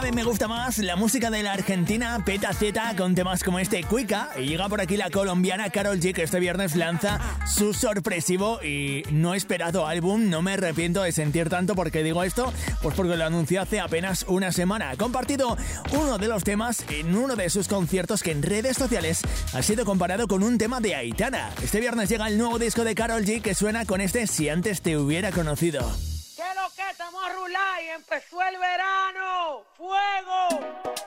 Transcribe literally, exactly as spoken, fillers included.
vez me gusta más la música de la argentina Peta Z con temas como este Cuica. Y llega por aquí la colombiana Karol G, que este viernes lanza su sorpresivo y no esperado álbum. No me arrepiento de sentir tanto. ¿Por qué digo esto? Pues porque lo anunció hace apenas una semana. Ha compartido uno de los temas en uno de sus conciertos que en redes sociales ha sido comparado con un tema de Aitana. Este viernes llega el nuevo disco de Karol G que suena con este Si antes te hubiera conocido. ¿Qué lo que estamos a rular y empezó el verano? ¡Fuego!